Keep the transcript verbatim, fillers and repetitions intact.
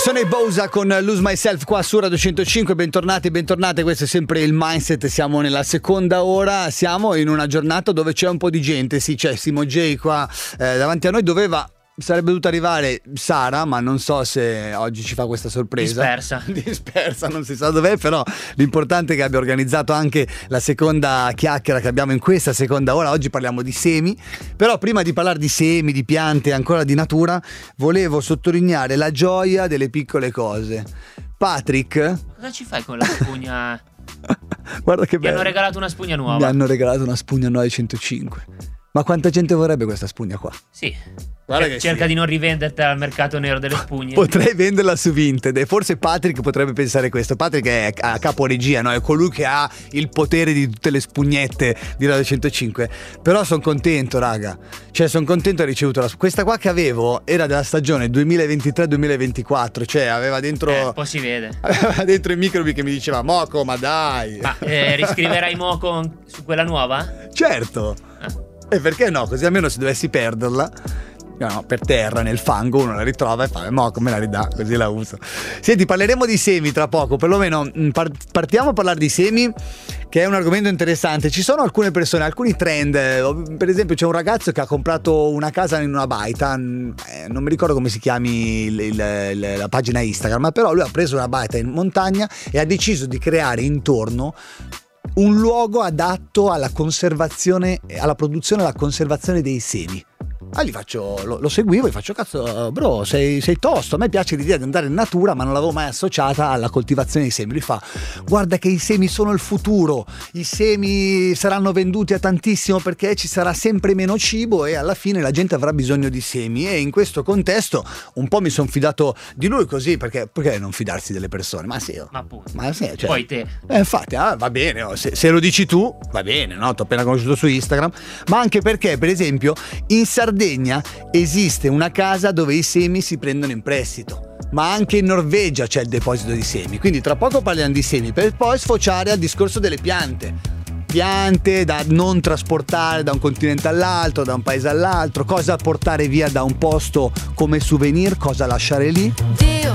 Sono i Bosa con Lose Myself qua su Radio centocinque. Bentornati, bentornate. Questo è sempre il Mindset. Siamo nella seconda ora. Siamo in una giornata dove c'è un po' di gente. Sì, c'è Simo J qua eh, davanti a noi. Doveva Sarebbe dovuta arrivare Sara, ma non so se oggi ci fa questa sorpresa. Dispersa. Dispersa, non si sa dov'è, però l'importante è che abbia organizzato anche la seconda chiacchiera che abbiamo in questa seconda ora. Oggi parliamo di semi, però prima di parlare di semi, di piante, ancora di natura, volevo sottolineare la gioia delle piccole cose. Patrick, cosa ci fai con la spugna? Guarda che bello. Mi hanno regalato una spugna nuova. Mi hanno regalato una spugna nuova di centocinque. Ma quanta gente vorrebbe questa spugna qua? Sì. Guarda Cer- che cerca sì. di non rivendertela al mercato nero delle spugne. Potrei venderla su Vinted e forse Patrick potrebbe pensare questo. Patrick è a capo regia, no? È colui che ha il potere di tutte le spugnette di Radio centocinque. Però sono contento, raga. Cioè sono contento di aver ricevuto la questa qua che avevo era della stagione duemilaventitré duemilaventiquattro. Ccioè aveva dentro Eh, un po' si vede. Aveva dentro i microbi che mi diceva Moco, ma dai. Ma eh, riscriverai Moco su quella nuova? Certo. Ah. E perché no? Così almeno se dovessi perderla, no, per terra, nel fango, uno la ritrova e fa, mo come la ridà, così la uso. Senti, parleremo di semi tra poco, perlomeno par- partiamo a parlare di semi, che è un argomento interessante. Ci sono alcune persone, alcuni trend, per esempio c'è un ragazzo che ha comprato una casa in una baita, eh, non mi ricordo come si chiami il, il, il, la pagina Instagram, ma però lui ha preso una baita in montagna e ha deciso di creare intorno un luogo adatto alla conservazione, alla produzione e alla conservazione dei semi. Ah, gli faccio, lo, lo seguivo e faccio cazzo bro, sei, sei tosto, a me piace l'idea di andare in natura ma non l'avevo mai associata alla coltivazione dei semi. Lui fa, guarda che i semi sono il futuro, i semi saranno venduti a tantissimo perché ci sarà sempre meno cibo e alla fine la gente avrà bisogno di semi. E in questo contesto un po' mi sono fidato di lui, così perché, perché non fidarsi delle persone? Ma sì, oh. Ma appunto. Ma sì, cioè, Poi te. Eh, infatti, ah, va bene, oh, se, se lo dici tu, va bene, no? T'ho appena conosciuto su Instagram, ma anche perché, per esempio, in Sardegna esiste una casa dove i semi si prendono in prestito, ma anche in Norvegia c'è il deposito di semi, quindi tra poco parliamo di semi per poi sfociare al discorso delle piante. Piante da non trasportare da un continente all'altro, da un paese all'altro, cosa portare via da un posto come souvenir, cosa lasciare lì.